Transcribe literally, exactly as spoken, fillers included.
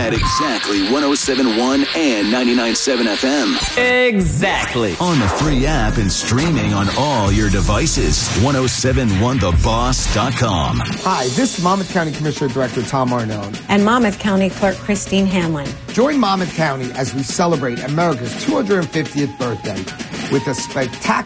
at exactly one oh seven point one and ninety-nine point seven F M. Exactly. On the free app and streaming on all your devices. ten seventy-one the boss dot com. Hi, this is Monmouth County Commissioner Director Tom Arnone. And Monmouth County Clerk Christine Hanlon. Join Monmouth County as we celebrate America's two hundred fiftieth birthday with a spectacular